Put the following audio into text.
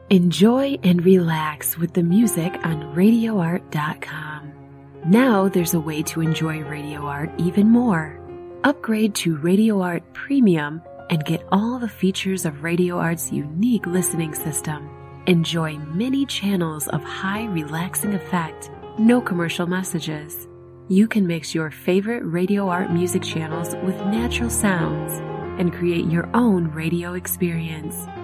Enjoy and relax with the music on RadioArt.com. Now there's a way to enjoy Radio Art even more. Upgrade to Radio Art Premium and get all the features of Radio Art's unique listening system. Enjoy many channels of high relaxing effect, no commercial messages. You can mix your favorite Radio Art music channels with natural sounds and create your own radio experience.